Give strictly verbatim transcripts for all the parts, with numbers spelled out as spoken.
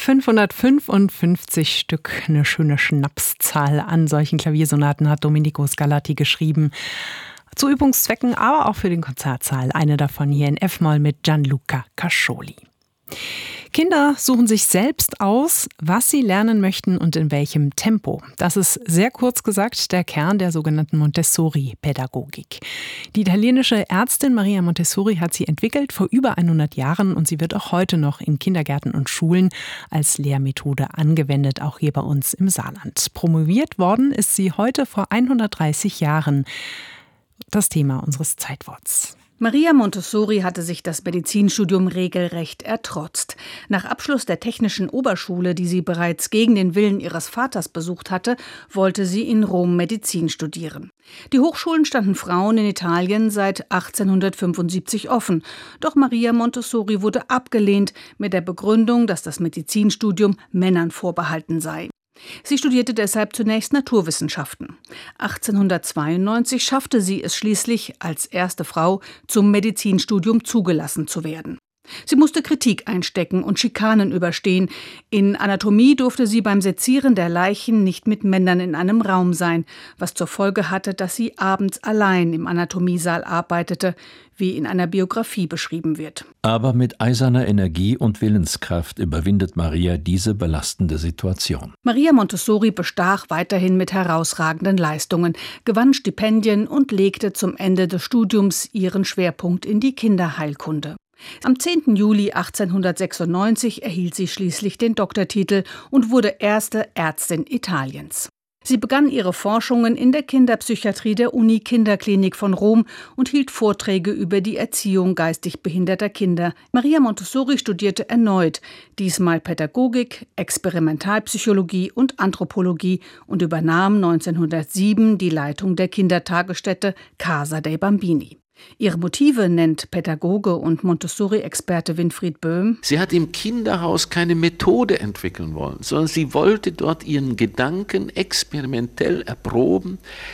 fünfhundertfünfundfünfzig Stück, eine schöne Schnapszahl an solchen Klaviersonaten hat Domenico Scarlatti geschrieben. Zu Übungszwecken, aber auch für den Konzertsaal. Eine davon hier in F-Moll mit Gianluca Cascioli. Kinder suchen sich selbst aus, was sie lernen möchten und in welchem Tempo. Das ist sehr kurz gesagt der Kern der sogenannten Montessori-Pädagogik. Die italienische Ärztin Maria Montessori hat sie entwickelt vor über hundert Jahren und sie wird auch heute noch in Kindergärten und Schulen als Lehrmethode angewendet, auch hier bei uns im Saarland. Promoviert worden ist sie heute vor hundertdreißig Jahren. Das Thema unseres Zeitworts. Maria Montessori hatte sich das Medizinstudium regelrecht ertrotzt. Nach Abschluss der Technischen Oberschule, die sie bereits gegen den Willen ihres Vaters besucht hatte, wollte sie in Rom Medizin studieren. Die Hochschulen standen Frauen in Italien seit achtzehnhundertfünfundsiebzig offen. Doch Maria Montessori wurde abgelehnt mit der Begründung, dass das Medizinstudium Männern vorbehalten sei. Sie studierte deshalb zunächst Naturwissenschaften. achtzehnhundertzweiundneunzig schaffte sie es schließlich, als erste Frau zum Medizinstudium zugelassen zu werden. Sie musste Kritik einstecken und Schikanen überstehen. In Anatomie durfte sie beim Sezieren der Leichen nicht mit Männern in einem Raum sein, was zur Folge hatte, dass sie abends allein im Anatomiesaal arbeitete, wie in einer Biografie beschrieben wird. Aber mit eiserner Energie und Willenskraft überwindet Maria diese belastende Situation. Maria Montessori bestach weiterhin mit herausragenden Leistungen, gewann Stipendien und legte zum Ende des Studiums ihren Schwerpunkt in die Kinderheilkunde. Am zehnten Juli achtzehnhundertsechsundneunzig erhielt sie schließlich den Doktortitel und wurde erste Ärztin Italiens. Sie begann ihre Forschungen in der Kinderpsychiatrie der Uni-Kinderklinik von Rom und hielt Vorträge über die Erziehung geistig behinderter Kinder. Maria Montessori studierte erneut, diesmal Pädagogik, Experimentalpsychologie und Anthropologie und übernahm neunzehnhundertsieben die Leitung der Kindertagesstätte Casa dei Bambini. Ihre Motive nennt Pädagoge und Montessori-Experte Winfried Böhm. Sie hat im Kinderhaus keine Methode entwickeln wollen, sondern sie wollte dort ihren Gedanken experimentell erproben.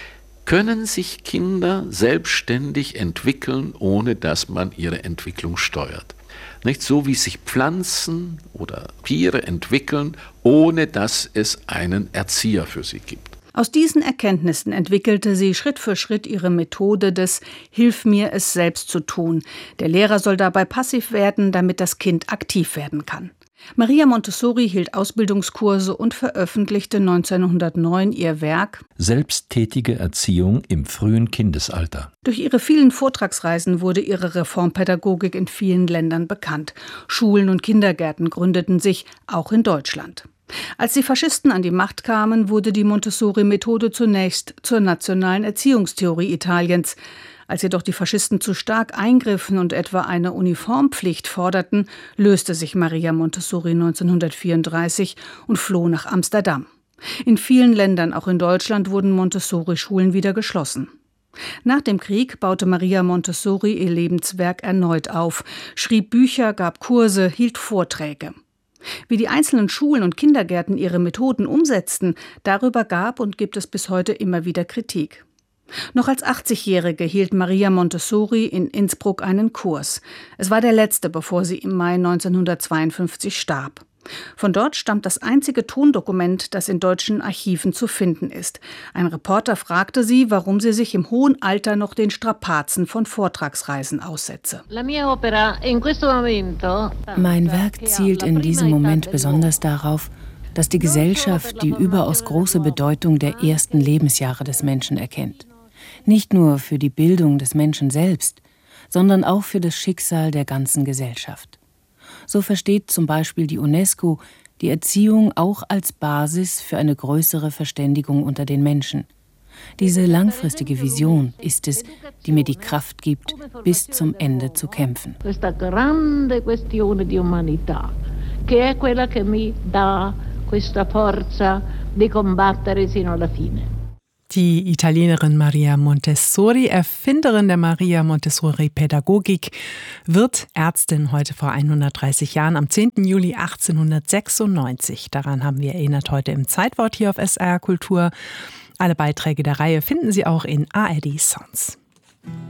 Können sich Kinder selbstständig entwickeln, ohne dass man ihre Entwicklung steuert? Nicht so, wie sich Pflanzen oder Tiere entwickeln, ohne dass es einen Erzieher für sie gibt. Aus diesen Erkenntnissen entwickelte sie Schritt für Schritt ihre Methode des Hilf mir, es selbst zu tun. Der Lehrer soll dabei passiv werden, damit das Kind aktiv werden kann. Maria Montessori hielt Ausbildungskurse und veröffentlichte neunzehnhundertneun ihr Werk Selbsttätige Erziehung im frühen Kindesalter. Durch ihre vielen Vortragsreisen wurde ihre Reformpädagogik in vielen Ländern bekannt. Schulen und Kindergärten gründeten sich, auch in Deutschland. Als die Faschisten an die Macht kamen, wurde die Montessori-Methode zunächst zur nationalen Erziehungstheorie Italiens. Als jedoch die Faschisten zu stark eingriffen und etwa eine Uniformpflicht forderten, löste sich Maria Montessori neunzehnhundertvierunddreißig und floh nach Amsterdam. In vielen Ländern, auch in Deutschland, wurden Montessori-Schulen wieder geschlossen. Nach dem Krieg baute Maria Montessori ihr Lebenswerk erneut auf, schrieb Bücher, gab Kurse, hielt Vorträge. Wie die einzelnen Schulen und Kindergärten ihre Methoden umsetzten, darüber gab und gibt es bis heute immer wieder Kritik. Noch als achtzigjährige hielt Maria Montessori in Innsbruck einen Kurs. Es war der letzte, bevor sie im Mai neunzehnhundertzweiundfünfzig starb. Von dort stammt das einzige Tondokument, das in deutschen Archiven zu finden ist. Ein Reporter fragte sie, warum sie sich im hohen Alter noch den Strapazen von Vortragsreisen aussetze. Mein Werk zielt in diesem Moment besonders darauf, dass die Gesellschaft die überaus große Bedeutung der ersten Lebensjahre des Menschen erkennt. Nicht nur für die Bildung des Menschen selbst, sondern auch für das Schicksal der ganzen Gesellschaft. So versteht zum Beispiel die UNESCO die Erziehung auch als Basis für eine größere Verständigung unter den Menschen. Diese langfristige Vision ist es, die mir die Kraft gibt, bis zum Ende zu kämpfen. Questa grande questione di umanità, che è quella che mi dà questa forza di combattere sino alla fine. Die Italienerin Maria Montessori, Erfinderin der Maria Montessori-Pädagogik, wird Ärztin heute vor hundertdreißig Jahren am zehnten Juli achtzehnhundertsechsundneunzig. Daran haben wir erinnert heute im Zeitwort hier auf S R Kultur. Alle Beiträge der Reihe finden Sie auch in A R D Sounds.